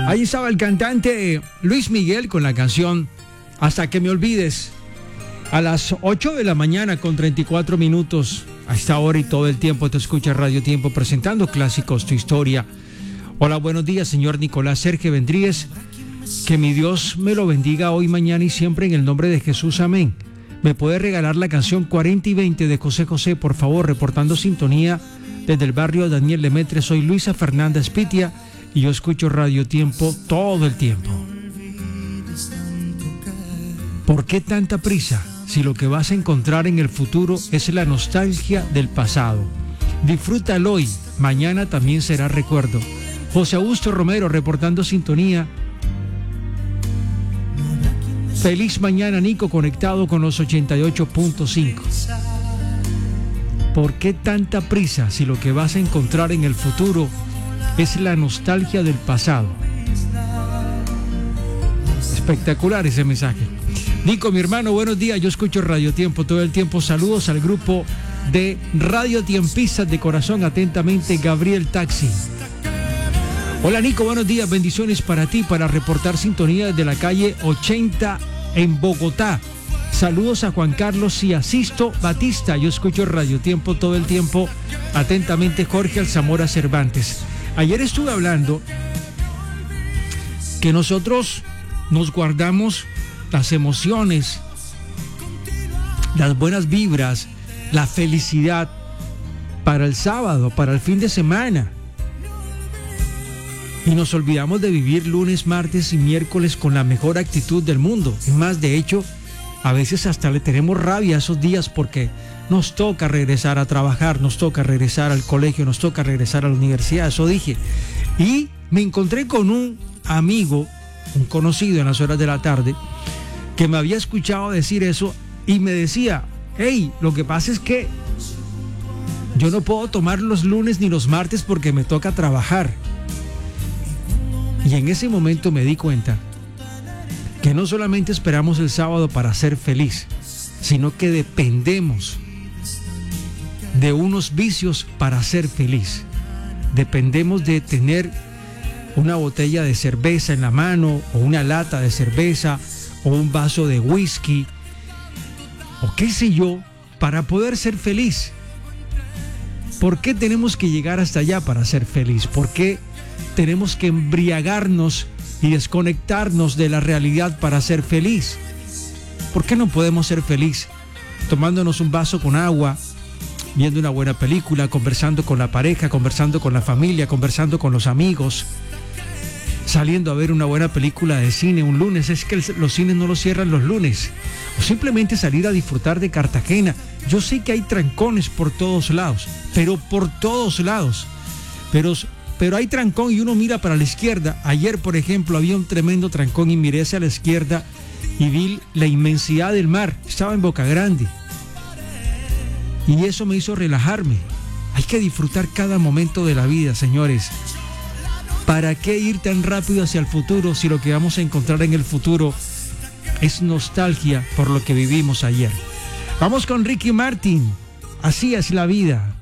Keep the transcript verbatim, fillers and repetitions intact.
Ahí estaba el cantante Luis Miguel con la canción Hasta que me olvides. A las ocho de la mañana con treinta y cuatro minutos. A esta hora y todo el tiempo te escucha Radio Tiempo presentando Clásicos, tu historia. Hola, buenos días, señor Nicolás Sergio Vendríez. Que mi Dios me lo bendiga hoy, mañana y siempre en el nombre de Jesús. Amén. ¿Me puede regalar la canción cuarenta y veinte de José José, por favor? Reportando sintonía desde el barrio Daniel Lemaitre. Soy Luisa Fernández Pitia y yo escucho Radio Tiempo todo el tiempo. ¿Por qué tanta prisa si lo que vas a encontrar en el futuro es la nostalgia del pasado? Disfrútalo hoy, mañana también será recuerdo. José Augusto Romero reportando sintonía. Feliz mañana, Nico, conectado con los ochenta y ocho punto cinco. ¿Por qué tanta prisa si lo que vas a encontrar en el futuro es la nostalgia del pasado? Espectacular ese mensaje. Nico, mi hermano, buenos días. Yo escucho Radio Tiempo todo el tiempo. Saludos al grupo de Radio Tiempistas de corazón. Atentamente, Gabriel Taxi. Hola, Nico, buenos días. Bendiciones para ti, para reportar sintonía desde la calle ochenta en Bogotá. Saludos a Juan Carlos y Asisto Batista. Yo escucho Radio Tiempo todo el tiempo. Atentamente, Jorge Alzamora Cervantes. Ayer estuve hablando que nosotros nos guardamos las emociones, las buenas vibras, la felicidad para el sábado, para el fin de semana. Y nos olvidamos de vivir lunes, martes y miércoles con la mejor actitud del mundo. Es más, de hecho, a veces hasta le tenemos rabia a esos días porque nos toca regresar a trabajar, nos toca regresar al colegio, nos toca regresar a la universidad. Eso dije. Y me encontré con un amigo, un conocido en las horas de la tarde, que me había escuchado decir eso y me decía, hey, lo que pasa es que yo no puedo tomar los lunes ni los martes porque me toca trabajar. Y en ese momento me di cuenta que no solamente esperamos el sábado para ser feliz, sino que dependemos de unos vicios para ser feliz. Dependemos de tener una botella de cerveza en la mano, o una lata de cerveza, o un vaso de whisky, o qué sé yo, para poder ser feliz. ¿Por qué tenemos que llegar hasta allá para ser feliz? ¿Por qué tenemos que embriagarnos y desconectarnos de la realidad para ser feliz? ¿Por qué no podemos ser feliz tomándonos un vaso con agua, viendo una buena película, conversando con la pareja, conversando con la familia, conversando con los amigos, saliendo a ver una buena película de cine un lunes? Es que los cines no los cierran los lunes. O simplemente salir a disfrutar de Cartagena. Yo sé que hay trancones por todos lados, pero por todos lados. Pero, pero hay trancón y uno mira para la izquierda. Ayer, por ejemplo, había un tremendo trancón y miré hacia la izquierda y vi la inmensidad del mar. Estaba en Boca Grande. Y eso me hizo relajarme. Hay que disfrutar cada momento de la vida, señores. ¿Para qué ir tan rápido hacia el futuro si lo que vamos a encontrar en el futuro es nostalgia por lo que vivimos ayer? Vamos con Ricky Martin. Así es la vida.